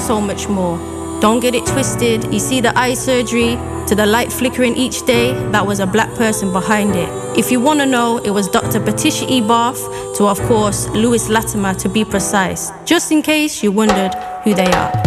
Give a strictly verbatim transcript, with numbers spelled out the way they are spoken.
so much more. Don't get it twisted, you see the eye surgery to the light flickering each day, that was a black person behind it. If you want to know, it was Doctor Patricia E. Barth to, of course, Lewis Latimer to be precise, just in case you wondered who they are.